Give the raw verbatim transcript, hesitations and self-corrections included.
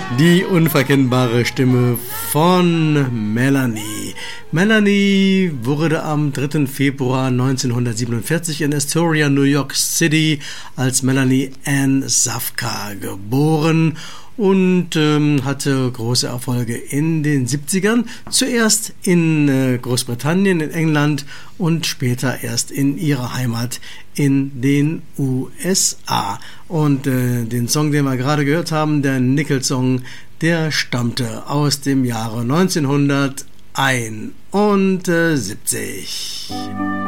Die unverkennbare Stimme von Melanie. Melanie wurde am dritten Februar neunzehnhundertsiebenundvierzig in Astoria, New York City als Melanie Ann Safka geboren und ähm, hatte große Erfolge in den siebzigern. Zuerst in äh, Großbritannien, in England und später erst in ihrer Heimat in den U S A. Und äh, den Song, den wir gerade gehört haben, der Nickel-Song, der stammte aus dem Jahre neunzehnhunderteinundsiebzig.